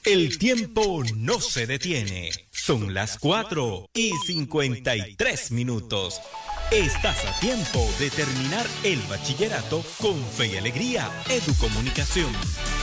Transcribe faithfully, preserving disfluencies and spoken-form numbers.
El tiempo no se detiene. Son las cuatro y cincuenta y tres minutos. Estás a tiempo de terminar el bachillerato con fe y alegría. Educomunicación.